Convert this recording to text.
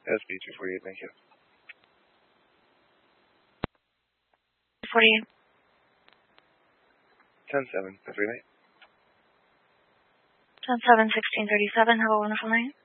SB 248, thank you. 48. 10-7, 3 night. 10-7, 1637. Have a wonderful night.